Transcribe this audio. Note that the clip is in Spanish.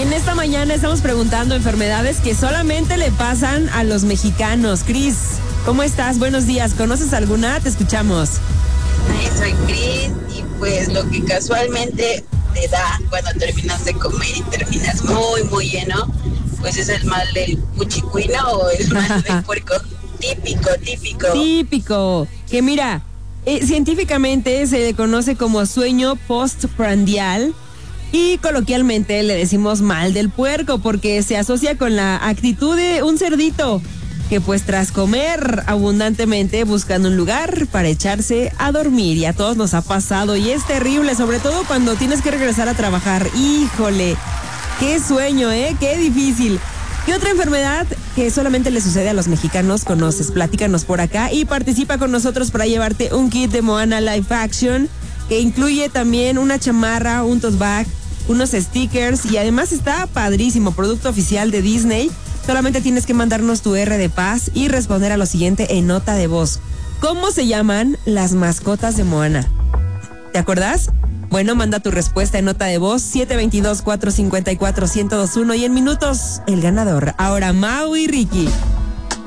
en esta mañana estamos preguntando enfermedades que solamente le pasan a los mexicanos. Cris, ¿cómo estás? Buenos días. ¿Conoces alguna? Te escuchamos. Soy Cris y pues lo que casualmente te da cuando terminas de comer y terminas muy lleno, pues es el mal del cuchicuino o el mal del puerco. Típico. Que mira, científicamente se le conoce como sueño postprandial y coloquialmente le decimos mal del puerco porque se asocia con la actitud de un cerdito que pues tras comer abundantemente buscando un lugar para echarse a dormir, y a todos nos ha pasado y es terrible, sobre todo cuando tienes que regresar a trabajar. Híjole, qué sueño, qué difícil. ¿Qué otra enfermedad que solamente le sucede a los mexicanos conoces? Platícanos por acá y participa con nosotros para llevarte un kit de Moana Live Action que incluye también una chamarra, un tote bag, unos stickers y además está padrísimo, producto oficial de Disney. Solamente tienes que mandarnos tu R de paz y responder a lo siguiente en nota de voz. ¿Cómo se llaman las mascotas de Moana? ¿Te acuerdas? Bueno, manda tu respuesta en nota de voz 722-454-1021 y en minutos el ganador. Ahora Mau y Ricky.